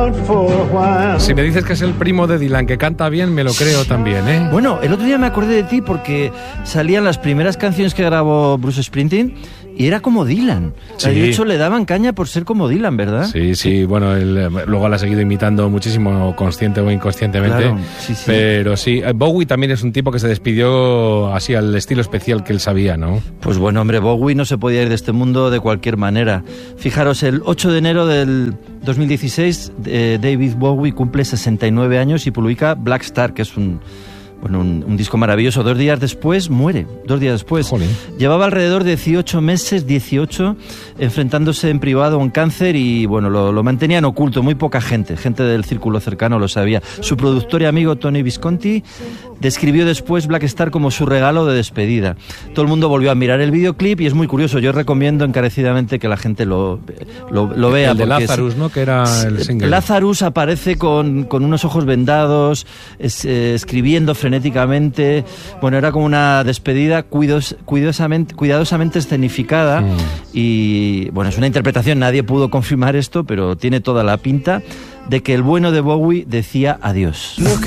Si me dices que es el primo de Dylan, que canta bien, me lo creo también, ¿eh? Bueno, el otro día me acordé de ti porque salían las primeras canciones que grabó Bruce Springsteen y era como Dylan. Sí. De hecho, le daban caña por ser como Dylan, ¿verdad? Sí, bueno, él luego la ha seguido imitando muchísimo, consciente o inconscientemente. Claro, sí. Pero sí, Bowie también es un tipo que se despidió así al estilo especial que él sabía, ¿no? Pues bueno, hombre, Bowie no se podía ir de este mundo de cualquier manera. Fijaros, el 8 de enero del 2016, David Bowie cumple 69 años y publica Black Star, que es un disco maravilloso. 2 días después muere, 2 días después. Jolín. Llevaba alrededor de 18 meses, enfrentándose en privado a un cáncer y bueno, lo mantenían oculto, muy poca gente del círculo cercano lo sabía. Su productor y amigo Tony Visconti describió después Black Star como su regalo de despedida. Todo el mundo volvió a mirar el videoclip y es muy curioso. Yo recomiendo encarecidamente que la gente lo vea. El de Lazarus, ¿no? Que era el single. Lazarus aparece con unos ojos vendados, escribiendo frenéticamente. Bueno, era como una despedida cuidadosamente escenificada. Y bueno, es una interpretación, nadie pudo confirmar esto, pero tiene toda la pinta de que el bueno de Bowie decía adiós.